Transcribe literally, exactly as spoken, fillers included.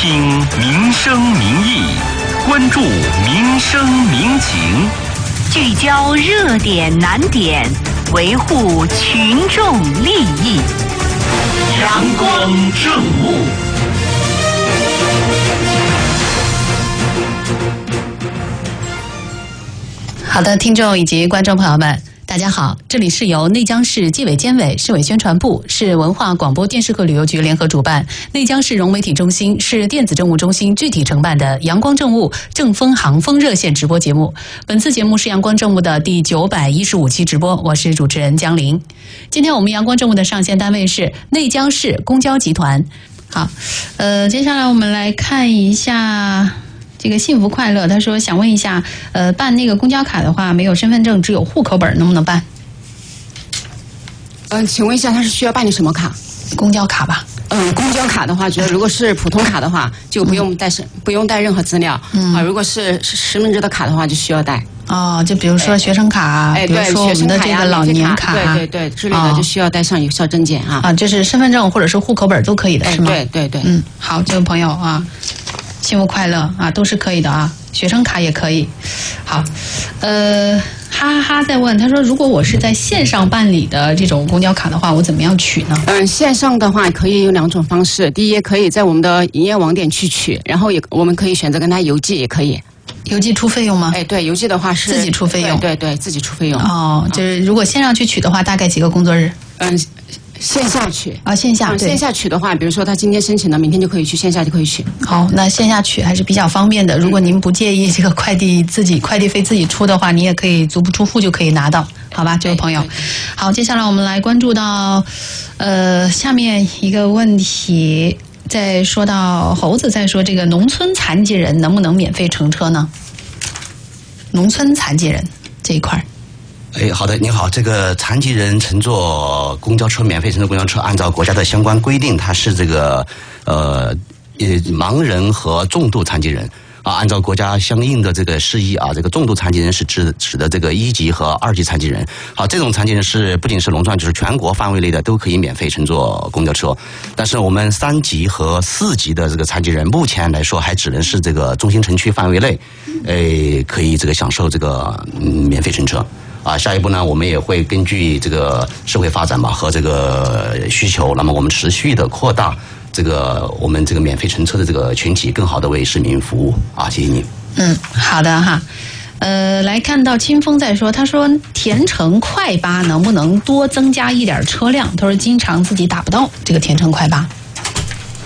听民生民意，关注民生民情， 聚焦热点难点，维护群众利益。 阳光正午。 好的，听众以及观众朋友们，大家好，这里是由内江市纪委监委、市委宣传部、市文化广播电视和旅游局联合主办，内江市融媒体中心、市电子政务中心具体承办的阳光政务正风航风热线直播节目。本次节目是阳光政务的第九百一十五期直播，我是主持人江玲。今天我们阳光政务的上线单位是内江市公交集团。好，呃，接下来我们来看一下这个幸福快乐，他说想问一下，呃，办那个公交卡的话，没有身份证，只有户口本，能不能办？ 嗯、呃，请问一下，他是需要办理什么卡？ 公交卡吧。 嗯，公交卡的话，觉得如果是普通卡的话，就不用带身、嗯、不用带任何资料。嗯啊，如果是实名制的卡的话，就需要带。 哦，就比如说学生卡啊， 哎， 比如说我们的这个老年卡， 对对对之类的，就需要带上有效证件啊。 啊，就是身份证或者是户口本都可以的，是吗？ 对对对。 嗯，好，这位朋友啊，幸福快乐啊，都是可以的啊，学生卡也可以。好，呃，哈哈哈在问，他说如果我是在线上办理的这种公交卡的话，我怎么样取呢？ 嗯，线上的话可以有两种方式，第一可以在我们的营业网点去取，然后也我们可以选择跟他邮寄也可以。 邮寄出费用吗？ 哎，对，邮寄的话是自己出费用， 对 对, 对，自己出费用。 哦，就是如果线上去取的话，大概几个工作日？ 嗯。线下取啊，线下、 嗯、线下取的话，比如说他今天申请了，明天就可以去，线下就可以取。 好，那线下取还是比较方便的。如果您不介意这个快递自己快递费自己出的话，你也可以足不出户就可以拿到，好吧，这位朋友。好，接下来我们来关注到呃下面一个问题，再说到猴子在说这个农村残疾人能不能免费乘车呢？农村残疾人这一块。 哎，好的，您好。这个残疾人乘坐公交车，免费乘坐公交车，按照国家的相关规定，它是这个呃呃盲人和重度残疾人啊，按照国家相应的这个释义啊，这个重度残疾人是指指的这个一级和二级残疾人。好，这种残疾人是不仅是农村，就是全国范围内的都可以免费乘坐公交车。但是我们三级和四级的这个残疾人，目前来说还只能是这个中心城区范围内，呃，可以这个享受这个嗯免费乘车。啊，下一步呢，我们也会根据这个社会发展嘛和这个需求，那么我们持续的扩大这个我们这个免费乘车的这个群体，更好的为市民服务啊！谢谢您。 嗯，好的哈。呃，来看到清风在说，他说甜橙快八能不能多增加一点车辆？他说经常自己打不到这个甜橙快八。